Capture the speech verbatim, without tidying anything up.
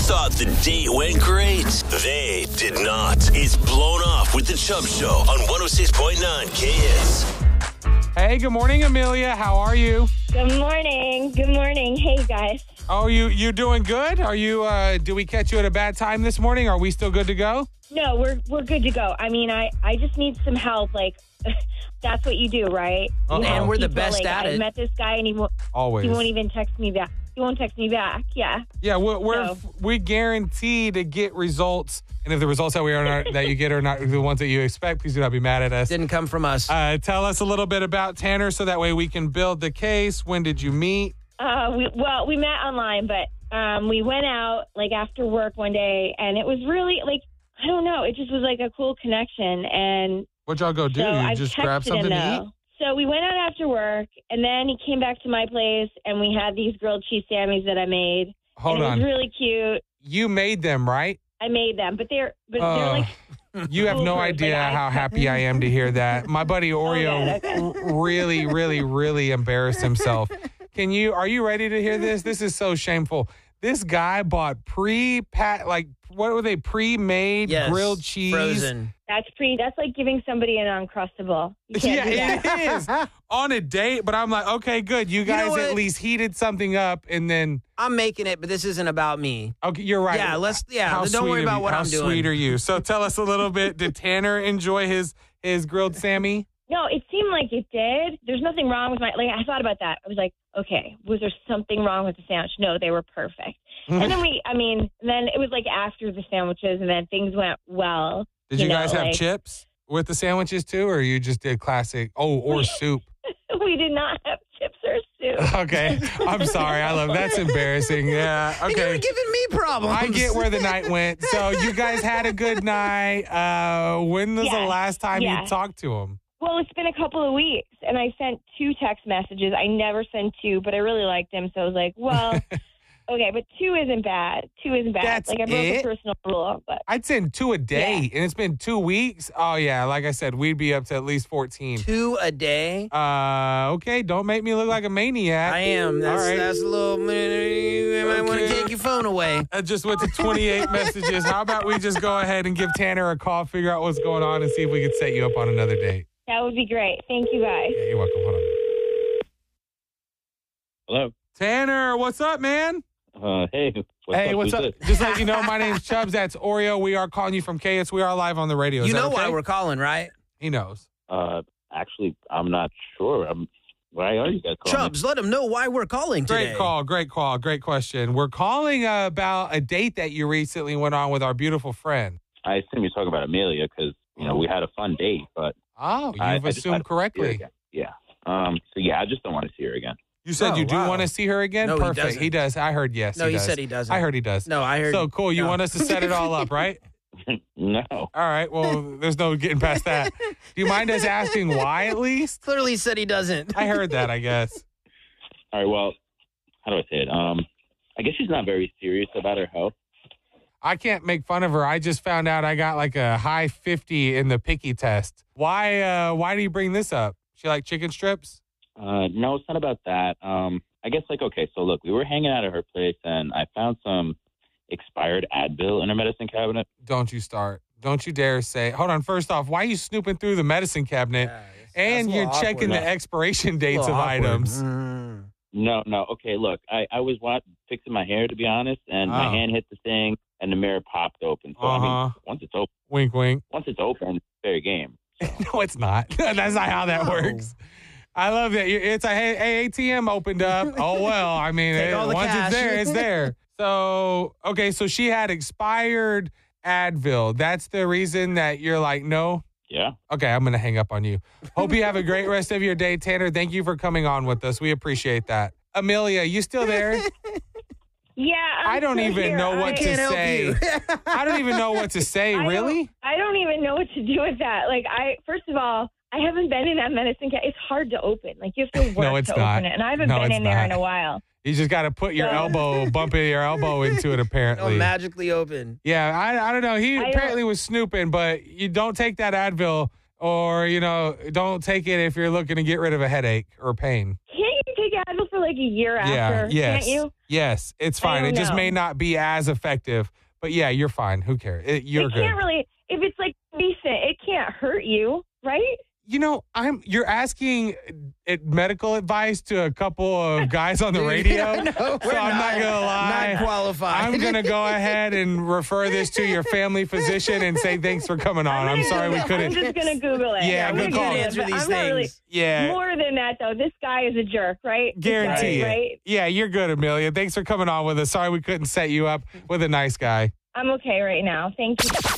thought the date went great. They did not. It's Blown Off with the Chubb Show on one oh six point nine K S. Hey, good morning, Amelia. How are you? Good morning. Good morning. Hey, guys. Oh, you you doing good? Are you? Uh, do we catch you at a bad time this morning? Are we still good to go? No, we're we're good to go. I mean, I, I just need some help. Like, that's what you do, right? You Uh-oh. And we're the people, best like, at I it. met this guy, and he won't, Always. he won't even text me back. He won't text me back. Yeah. Yeah, we're we're, So. we guarantee to get results, and if the results that we are not, that you get are not the ones that you expect, please do not be mad at us. Didn't come from us. Uh, tell us a little bit about Tanner, so that way we can build the case. When did you meet? Uh, we, well, we met online, but um, we went out like after work one day, and it was really like I don't know. It just was like a cool connection, and What'd y'all go do? so you I just texted grab something him, to though. eat? So we went out after work, and then he came back to my place, and we had these grilled cheese Sammies that I made. Hold and it on. was really cute. You made them, right? I made them, but they're but Uh, they're like You have no Foolproof, idea like I- how happy I am to hear that. My buddy Oreo good, okay. r- really, really, really embarrassed himself. Can you? Are you ready to hear this? This is so shameful. This guy bought pre-pat, like what were they? Pre-made yes, grilled cheese. Frozen. that's pre. That's like giving somebody an Uncrustable. You can't do Yeah, that. it is on a date. But I'm like, okay, good. You guys know at what? least heated something up, and then I'm making it, but this isn't about me. okay, you're right. Yeah, let's- yeah, How don't worry sweet of about you. what How I'm doing. sweet are you? So tell us a little bit. Did Tanner enjoy his his grilled Sammy? No, it seemed like it did. There's nothing wrong with my. Like I thought about that. I was like, okay, was there something wrong with the sandwich? No, they were perfect. and then we, I mean, then it was like after the sandwiches, and then things went well. Did you, know, guys have like- chips with the sandwiches too, or you just did classic? Oh, or soup. We did not have chips or soup. Okay, I'm sorry. I love that's embarrassing. Yeah. And Okay. you're giving me problems. I get where the night went. So you guys had a good night. Uh, when was the Yeah. last time Yeah. you talked to him? Well, it's been a couple of weeks, and I sent two text messages. I never send two, but I really liked him, so I was like, well, okay, but two isn't bad. Two isn't bad. That's like I broke it? a personal rule, but I'd send two a day, and it's been two weeks. Oh yeah, like I said, we'd be up to at least fourteen. Two a day. Uh, okay, don't make me look like a maniac. I am. That's, All right. that's a little. You might want to Okay. take your phone away. I just went to twenty-eight messages. How about we just go ahead and give Tanner a call, figure out what's going on, and see if we can set you up on another date. that would be great. Thank you, guys. Yeah, you're welcome. Hold on. Hello. Tanner, what's up, man? Uh, hey. What's hey, up? what's Who's up? this? Just let you know, my name's Chubbs. That's Oreo. We are calling you from K S. We are live on the radio. Is You that know okay? why we're calling, right? He knows. Uh, actually, I'm not sure. I'm, why are you guys calling? me? Chubbs, let them know why we're calling today. Great call. Great call. Great question. We're calling uh, about a date that you recently went on with our beautiful friend. I assume you're talking about Amelia because you know we had a fun date, but Oh, you've I- I just assumed had to see her correctly. again. Yeah. Um. So yeah, I just don't want to see her again. You said Oh, you do wow. want to see her again? No, he Perfect. doesn't. He does. I heard yes. No, he, he does. said he doesn't. I heard he does. No, I heard. So cool. You no. want us to set it all up, right? No. All right. Well, there's no getting past that. Do you mind us asking why at least? Clearly said he doesn't. I heard that, I guess. All right. Well, how do I say it? Um, I guess she's not very serious about her health. I can't make fun of her. I just found out I got like a high fifty in the picky test. Why uh why do you bring this up? She like chicken strips? Uh, no, it's not about that. Um, I guess like okay. So look, we were hanging out at her place, and I found some expired Advil in her medicine cabinet. Don't you start. Don't you dare say. Hold on. First off, why are you snooping through the medicine cabinet Yeah, that's- and that's a you're little checking awkward. the expiration A dates little of awkward. items? Mm. No, no. Okay, look, I, I was wa- fixing my hair, to be honest, and my Oh. hand hit the thing, and the mirror popped open. So, I Uh-huh. mean, once it's open, Wink, wink. once it's open, it's fair game. No, it's not. That's not how that No. works. I love that. It's a hey, hey, A T M opened up. Oh, well, I mean, Take it- all the once cash. it's there, it's there. So, okay, so she had expired Advil. That's the reason that you're like, no? Yeah. Okay, I'm going to hang up on you. Hope you have a great rest of your day, Tanner. Thank you for coming on with us. We appreciate that. Amelia, you still there? Yeah, I'm I don't still even here. know what I, to Can't help say. you. I don't even know what to say, I don't- really? I don't even know what to do with that. Like, I first of all, I haven't been in that medicine cabinet. It's hard to open. Like, you have to work No, it's to not. open it, and I haven't No, been it's in there not. in a while. You just got to put your So- elbow, bump your elbow into it, It'll apparently. magically open. Yeah, I, I don't know. He I don't- apparently was snooping, but you don't take that Advil or, you know, don't take it if you're looking to get rid of a headache or pain. Can't you take take Advil for like a year Yeah, after, yes. can't you? Yes, it's I fine. don't It just know. may not be as effective. But yeah, you're fine. Who cares? It, you're it good. can't really, if it's like decent, it can't hurt you, right? You know, I'm. You're asking uh, medical advice to a couple of guys on the radio. I know, so we're I'm not, gonna lie. Not qualified. I'm gonna go ahead and refer this to your family physician and say thanks for coming on. I'm sorry we I'm couldn't. just going to Google it. Yeah, I'm good gonna call. Google it, Answer but these I'm not really, things. Yeah, More than that, though, this guy is a jerk, right? This guy, guarantee it. Right? Yeah, you're good, Amelia. Thanks for coming on with us. Sorry we couldn't set you up with a nice guy. I'm okay right now. Thank you.